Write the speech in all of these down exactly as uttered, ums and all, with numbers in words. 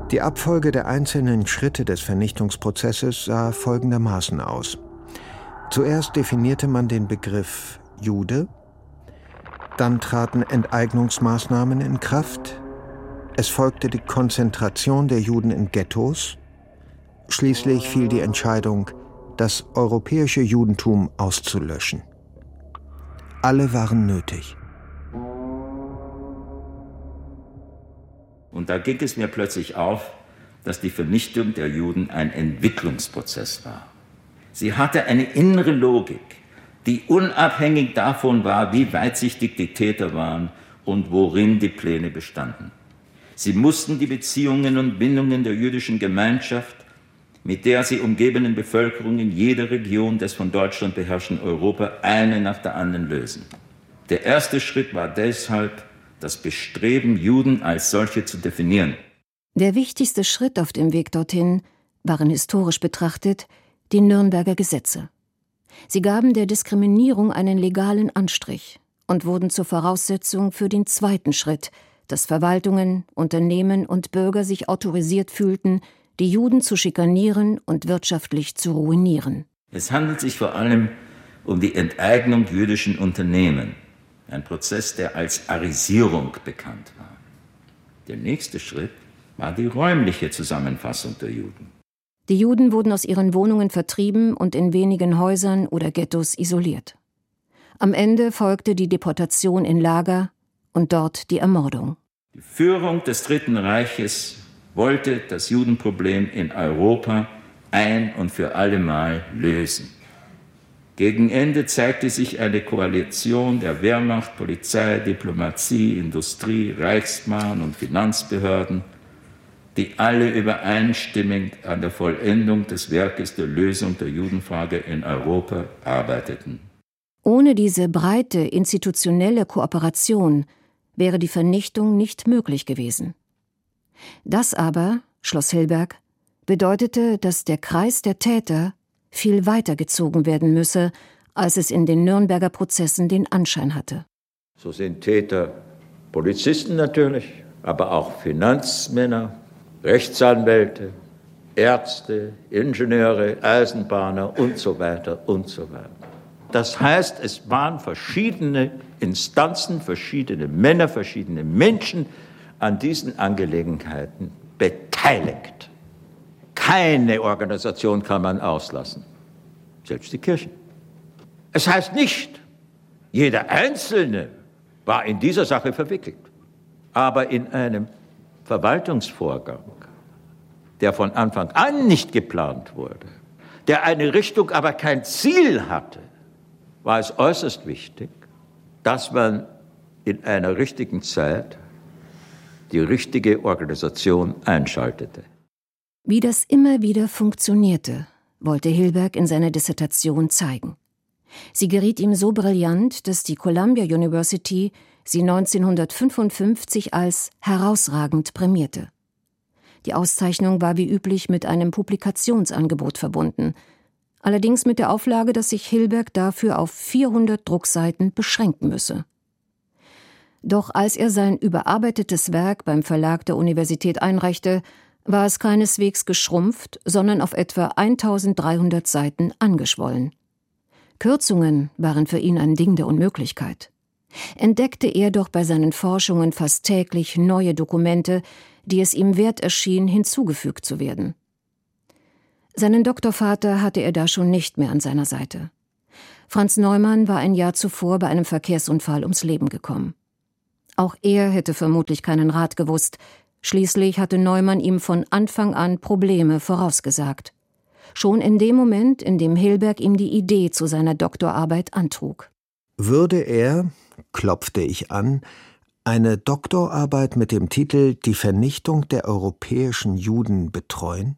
Die Abfolge der einzelnen Schritte des Vernichtungsprozesses sah folgendermaßen aus. Zuerst definierte man den Begriff Jude, dann traten Enteignungsmaßnahmen in Kraft, es folgte die Konzentration der Juden in Ghettos, schließlich fiel die Entscheidung, das europäische Judentum auszulöschen. Alle waren nötig. Und da ging es mir plötzlich auf, dass die Vernichtung der Juden ein Entwicklungsprozess war. Sie hatte eine innere Logik, die unabhängig davon war, wie weitsichtig die Täter waren und worin die Pläne bestanden. Sie mussten die Beziehungen und Bindungen der jüdischen Gemeinschaft mit der sie umgebenen Bevölkerung in jeder Region des von Deutschland beherrschten Europa eine nach der anderen lösen. Der erste Schritt war deshalb das Bestreben, Juden als solche zu definieren. Der wichtigste Schritt auf dem Weg dorthin waren historisch betrachtet die Nürnberger Gesetze. Sie gaben der Diskriminierung einen legalen Anstrich und wurden zur Voraussetzung für den zweiten Schritt, dass Verwaltungen, Unternehmen und Bürger sich autorisiert fühlten, die Juden zu schikanieren und wirtschaftlich zu ruinieren. Es handelt sich vor allem um die Enteignung jüdischen Unternehmen, ein Prozess, der als Arisierung bekannt war. Der nächste Schritt war die räumliche Zusammenfassung der Juden. Die Juden wurden aus ihren Wohnungen vertrieben und in wenigen Häusern oder Ghettos isoliert. Am Ende folgte die Deportation in Lager und dort die Ermordung. Die Führung des Dritten Reiches wollte das Judenproblem in Europa ein und für allemal lösen. Gegen Ende zeigte sich eine Koalition der Wehrmacht, Polizei, Diplomatie, Industrie, Reichsbahn und Finanzbehörden, die alle übereinstimmend an der Vollendung des Werkes der Lösung der Judenfrage in Europa arbeiteten. Ohne diese breite institutionelle Kooperation wäre die Vernichtung nicht möglich gewesen. Das aber, schloss Hilberg, bedeutete, dass der Kreis der Täter viel weiter gezogen werden müsse, als es in den Nürnberger Prozessen den Anschein hatte. So sind Täter Polizisten natürlich, aber auch Finanzmänner, Rechtsanwälte, Ärzte, Ingenieure, Eisenbahner und so weiter und so weiter. Das heißt, es waren verschiedene Instanzen, verschiedene Männer, verschiedene Menschen an diesen Angelegenheiten beteiligt. Keine Organisation kann man auslassen, selbst die Kirchen. Es heißt nicht, jeder Einzelne war in dieser Sache verwickelt, aber in einem Verwaltungsvorgang, der von Anfang an nicht geplant wurde, der eine Richtung, aber kein Ziel hatte, war es äußerst wichtig, dass man in einer richtigen Zeit die richtige Organisation einschaltete. Wie das immer wieder funktionierte, wollte Hilberg in seiner Dissertation zeigen. Sie geriet ihm so brillant, dass die Columbia University sie neunzehnhundertfünfundfünfzig als herausragend prämierte. Die Auszeichnung war wie üblich mit einem Publikationsangebot verbunden, allerdings mit der Auflage, dass sich Hilberg dafür auf vierhundert Druckseiten beschränken müsse. Doch als er sein überarbeitetes Werk beim Verlag der Universität einreichte, war es keineswegs geschrumpft, sondern auf etwa eintausenddreihundert Seiten angeschwollen. Kürzungen waren für ihn ein Ding der Unmöglichkeit. Entdeckte er doch bei seinen Forschungen fast täglich neue Dokumente, die es ihm wert erschien, hinzugefügt zu werden. Seinen Doktorvater hatte er da schon nicht mehr an seiner Seite. Franz Neumann war ein Jahr zuvor bei einem Verkehrsunfall ums Leben gekommen. Auch er hätte vermutlich keinen Rat gewusst. Schließlich hatte Neumann ihm von Anfang an Probleme vorausgesagt. Schon in dem Moment, in dem Hilberg ihm die Idee zu seiner Doktorarbeit antrug. Würde er, klopfte ich an, eine Doktorarbeit mit dem Titel »Die Vernichtung der europäischen Juden« betreuen?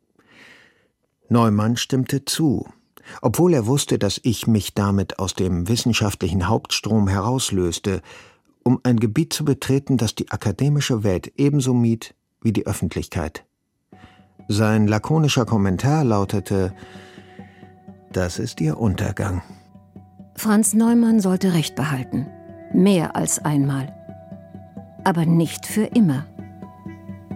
Neumann stimmte zu, obwohl er wusste, dass ich mich damit aus dem wissenschaftlichen Hauptstrom herauslöste, um ein Gebiet zu betreten, das die akademische Welt ebenso mied wie die Öffentlichkeit. Sein lakonischer Kommentar lautete: »Das ist Ihr Untergang.« Franz Neumann sollte Recht behalten, mehr als einmal, aber nicht für immer.